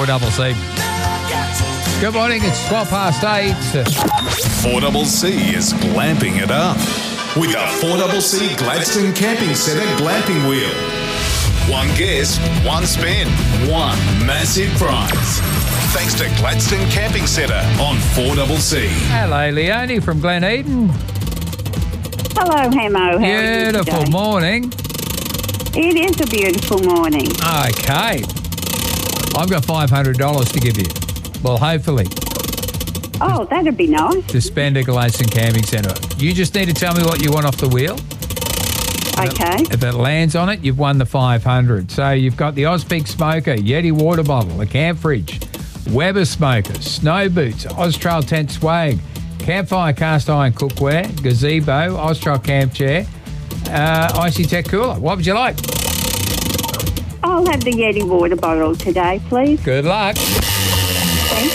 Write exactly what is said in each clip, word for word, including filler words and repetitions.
double C. Good morning, it's twelve past eight. four double C is glamping it up with a four double C Gladstone Camping Centre glamping wheel. One guest, one spin, one massive prize. Thanks to Gladstone Camping Centre on four double C. Hello, Leonie from Glen Eden. Hello, Hemo. How Beautiful are you today? morning. It is a beautiful morning. Okay. I've got five hundred dollars to give you. Well, hopefully, Oh, that'd be nice. to spend at Gladstone Camping Centre. You just need to tell me what you want off the wheel. Okay. If it lands on it, you've won the five hundred. So you've got the Ozpeak smoker, Yeti water bottle, a camp fridge, Weber smokers, snow boots, Austrail tent swag, campfire cast iron cookware, gazebo, Austrail camp chair, uh, Icy Tech cooler. What would you like? I'll have the Yeti water bottle today, please. Good luck. Thank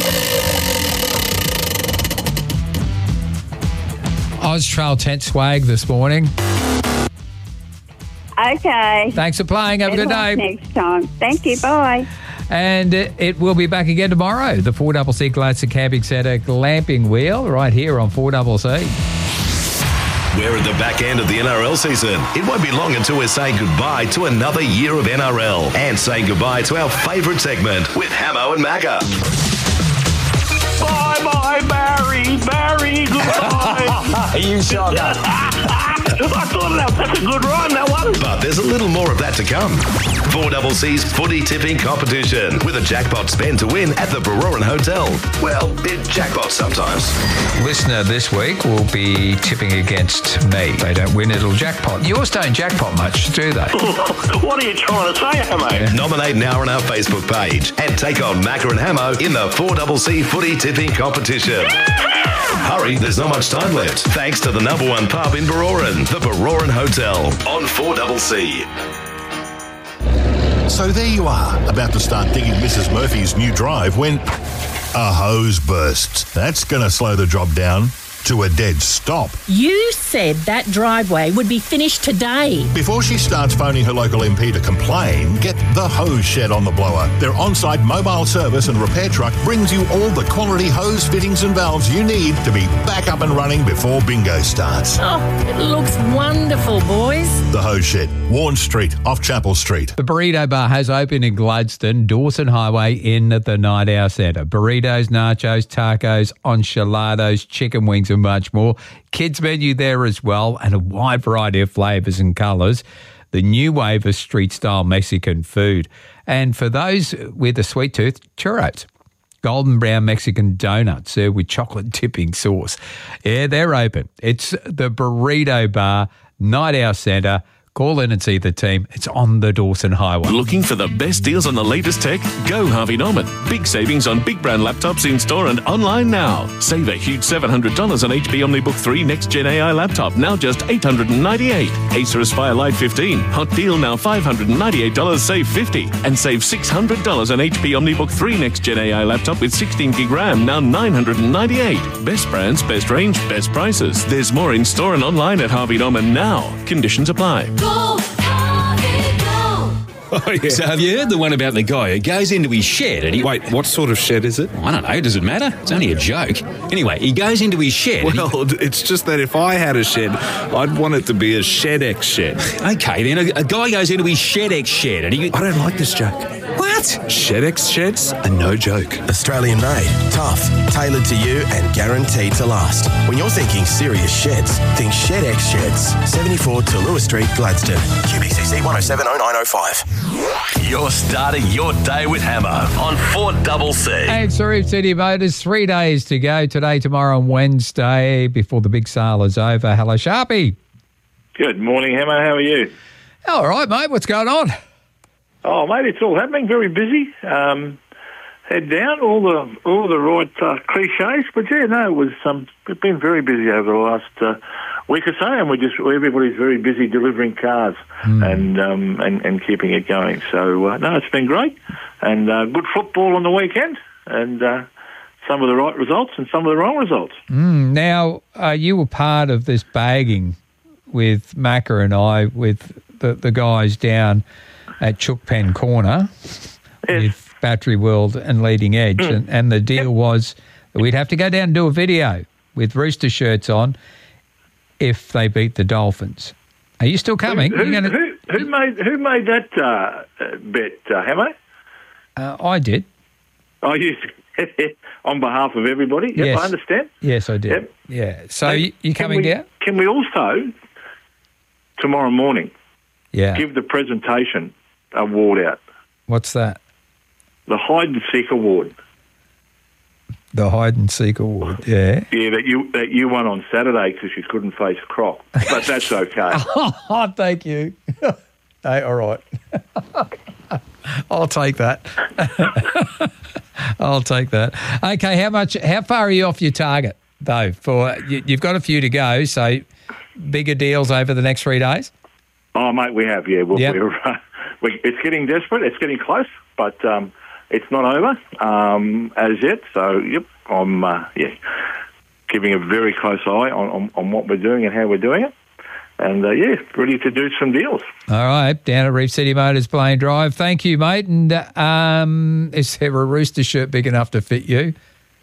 you. Austrail tent swag this morning. Okay. Thanks for playing. Have a good Good luck day. next time. Thank you. Bye. And it, it will be back again tomorrow. The four double C Gladstone Camping Centre glamping wheel right here on four double C. We're at the back end of the N R L season. It won't be long until we're saying goodbye to another year of N R L and saying goodbye to our favourite segment with Hamo and Macca. Bye-bye, Barry. Barry, goodbye. You shot that. I thought that, that's a good rhyme, that one. But there's a little more of that to come. four double C's footy tipping competition with a jackpot spend to win at the Baroran Hotel. Well, it jackpots sometimes. Listener this week will be tipping against me. They don't win, it'll jackpot. Yours don't jackpot much, do they? What are you trying to say, Hamo? Nominate now on our Facebook page and take on Macca and Hamo in the four double C footy tipping competition. Hurry, there's not much time left. Thanks to the number one pub in Baroran, the Baroran Hotel on four double C. So there you are, about to start digging Missus Murphy's new drive when a hose bursts. That's going to slow the job down to a dead stop. You said that driveway would be finished today. Before she starts phoning her local M P to complain, get the Hose Shed on the blower. Their on-site mobile service and repair truck brings you all the quality hose fittings and valves you need to be back up and running before bingo starts. Oh, it looks wonderful, boys. The Hose Shed, Warren Street, off Chapel Street. The Burrito Bar has opened in Gladstone, Dawson Highway in the Night Hour Centre. Burritos, nachos, tacos, enchiladas, chicken wings and much more. Kids menu there as well and a wide variety of flavours and colours. The new wave of street-style Mexican food. And for those with a sweet tooth, churros. Golden brown Mexican donuts served with chocolate dipping sauce. Yeah, they're open. It's the Burrito Bar, Night Hour Centre. Call in and see the team. It's on the Dawson Highway. Looking for the best deals on the latest tech? Go Harvey Norman. Big savings on big brand laptops in store and online now. Save a huge seven hundred dollars on H P OmniBook three Next Gen A I laptop, now just eight hundred ninety-eight dollars. Acer Aspire Lite fifteen, hot deal now five hundred ninety-eight dollars, save fifty dollars. And save six hundred dollars on H P OmniBook three Next Gen A I laptop with sixteen gig RAM, now nine hundred ninety-eight dollars. Best brands, best range, best prices. There's more in store and online at Harvey Norman now. Conditions apply. Go, Harvey, go. Oh, yeah. So have you heard the one about the guy who goes into his shed and he... Wait, what sort of shed is it? I don't know, does it matter? It's only a joke. Anyway, he goes into his shed... Well, he... it's just that if I had a shed, I'd want it to be a ShedX shed. Okay, then a, a guy goes into his ShedX shed and he... I don't like this joke. What? ShedX sheds are no joke. Australian made, tough, tailored to you and guaranteed to last. When you're thinking serious sheds, think ShedX Sheds. seventy-four to Lewis Street, Gladstone. Q B C C one oh seven oh nine oh five. You're starting your day with Hammer on four double C. And Sarif City Motors, three days to go. Today, tomorrow and Wednesday before the big sale is over. Hello, Sharpie. Good morning, Hammer. How are you? All right, mate. What's going on? Oh, mate, it's all happening. Very busy. Um, head down, all the all the right uh, cliches. But yeah, no, it was um, it's been very busy over the last uh, week or so, and we just everybody's very busy delivering cars mm. and um, and and keeping it going. So uh, no, it's been great, and uh, good football on the weekend, and uh, some of the right results and some of the wrong results. Mm, now, uh, you were part of this bagging with Macca and I, with the the guys down at Chook Pen Corner, yes. with Battery World and Leading Edge, Mm. and, and the deal was that we'd have to go down and do a video with Rooster shirts on if they beat the Dolphins. Are you still coming? Who, who, You're gonna, who, who made who made that uh, uh, bet, uh, Hamo? uh, I did. Oh, you on behalf of everybody. Yep, Yes. I understand. Yes, I did. Yep. Yeah. So Hey, you, you can coming we, down? Can we also tomorrow morning Yeah. give the presentation award out? What's that? The Hide and Seek Award. The hide and seek award. Yeah. Yeah, that you that you won on Saturday because you couldn't face Croc, but that's okay. Oh, thank you. Hey, all right. I'll take that. I'll take that. Okay, how much? How far are you off your target though? For you, you've got a few to go, so bigger deals over the next three days. Oh, mate, we have. Yeah, we're, Yep. we're, uh, we, it's getting desperate. It's getting close, but um, it's not over um, as yet. So, yep, I'm uh, yeah keeping a very close eye on, on, on what we're doing and how we're doing it. And, uh, yeah, ready to do some deals. All right, down at Reef City Motors, Blaine Drive. Thank you, mate. And uh, um, is there a Rooster shirt big enough to fit you?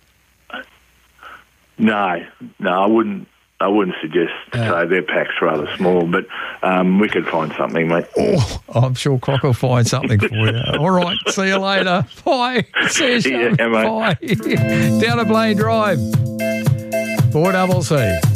No, no, I wouldn't. I wouldn't suggest so. Their pack's rather small, but um, we could find something, mate. Oh, I'm sure Croc will find something for you. All right, see you later. Bye. See you soon. Yeah, mate. Bye. Down at Blaine Drive. four double C.